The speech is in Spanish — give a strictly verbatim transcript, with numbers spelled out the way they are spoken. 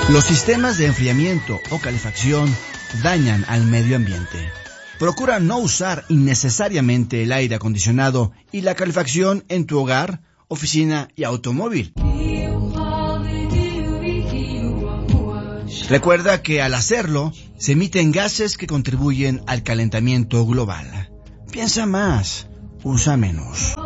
Los sistemas de enfriamiento o calefacción dañan al medio ambiente. Procura no usar innecesariamente el aire acondicionado y la calefacción en tu hogar, oficina y automóvil. Recuerda que al hacerlo, se emiten gases que contribuyen al calentamiento global. Piensa más, usa menos.